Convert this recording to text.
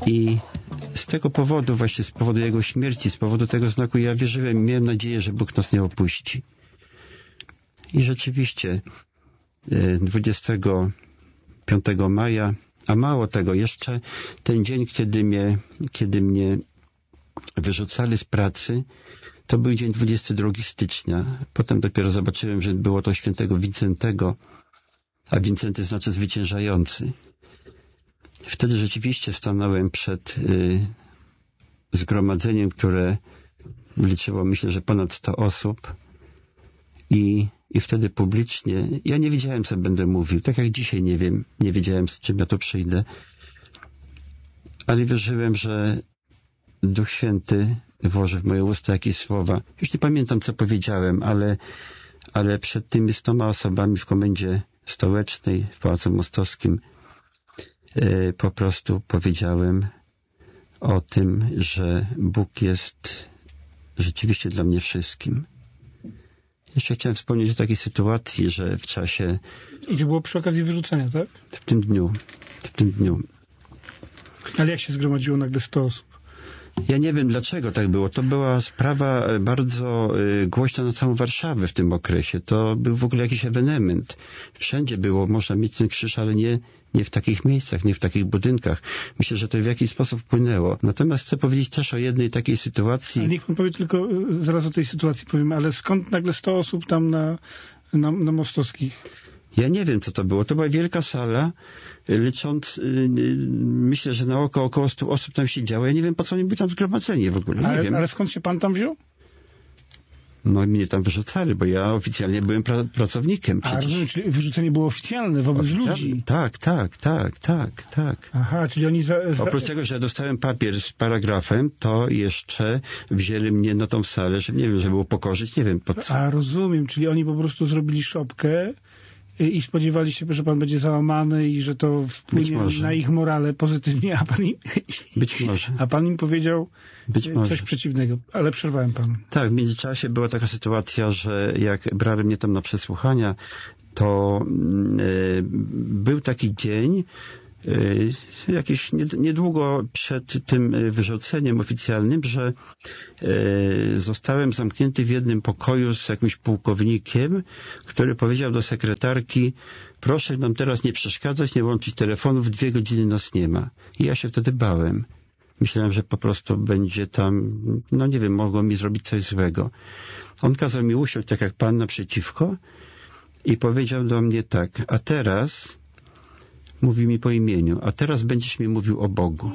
I z tego powodu, właśnie z powodu jego śmierci, z powodu tego znaku, ja wierzyłem, miałem nadzieję, że Bóg nas nie opuści. I rzeczywiście 25 maja, a mało tego, jeszcze ten dzień, kiedy mnie wyrzucali z pracy, to był dzień 22 stycznia. Potem dopiero zobaczyłem, że było to świętego Wincentego, a Wincenty znaczy zwyciężający. Wtedy rzeczywiście stanąłem przed zgromadzeniem, liczyło, myślę, że ponad 100 osób i wtedy publicznie, ja nie wiedziałem, co będę mówił, tak jak dzisiaj nie wiedziałem, z czym ja tu przyjdę, ale wierzyłem, że Duch Święty włoży w moje usta jakieś słowa. Już nie pamiętam, co powiedziałem, ale przed tymi 100 osobami w komendzie stołecznej w Pałacu Mostowskim po prostu powiedziałem o tym, że Bóg jest rzeczywiście dla mnie wszystkim. Jeszcze chciałem wspomnieć o takiej sytuacji, że w czasie... I to było przy okazji wyrzucenia, tak? W tym dniu. Ale jak się zgromadziło nagle 100 osób? Ja nie wiem, dlaczego tak było. To była sprawa bardzo głośna na całą Warszawę w tym okresie. To był w ogóle jakiś ewenement. Wszędzie można mieć ten krzyż, ale nie w takich miejscach, nie w takich budynkach. Myślę, że to w jakiś sposób wpłynęło. Natomiast chcę powiedzieć też o jednej takiej sytuacji. Ale niech pan powie tylko, zaraz o tej sytuacji powiemy, ale skąd nagle 100 osób tam na Mostowskich? Ja nie wiem, co to było. To była wielka sala, licząc, myślę, że na około 100 osób tam siedziało. Ja nie wiem, po co oni byli tam zgromadzeni w ogóle. Nie wiem. Ale skąd się pan tam wziął? No mnie tam wyrzucali, bo ja oficjalnie byłem pracownikiem. A rozumiem, czyli wyrzucenie było oficjalne wobec ludzi. Tak. Aha, czyli oni... Oprócz tego, że ja dostałem papier z paragrafem, to jeszcze wzięli mnie na tą salę, żeby, nie wiem, żeby upokorzyć, nie wiem po co. A rozumiem, czyli oni po prostu zrobili szopkę i spodziewali się, że pan będzie załamany i że to wpłynie na ich morale pozytywnie, a pan im powiedział coś przeciwnego. Ale przerwałem panu. Tak, w międzyczasie była taka sytuacja, że jak brali mnie tam na przesłuchania, to był taki dzień, jakieś niedługo przed tym wyrzuceniem oficjalnym, że zostałem zamknięty w jednym pokoju z jakimś pułkownikiem, który powiedział do sekretarki: proszę nam teraz nie przeszkadzać, nie łączyć telefonów, 2 godziny nas nie ma. I ja się wtedy bałem. Myślałem, że po prostu będzie tam, no nie wiem, mogło mi zrobić coś złego. On kazał mi usiąść tak jak pan naprzeciwko i powiedział do mnie tak: a teraz... Mówi mi po imieniu, a teraz będziesz mi mówił o Bogu.